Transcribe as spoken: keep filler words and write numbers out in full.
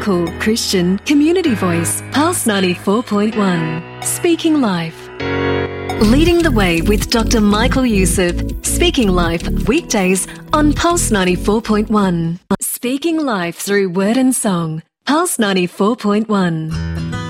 local Christian community voice, Pulse ninety-four point one. Speaking Life. Leading the way with Doctor Michael Youssef. Speaking Life, weekdays on Pulse ninety-four point one. Speaking Life through word and song. Pulse ninety-four point one.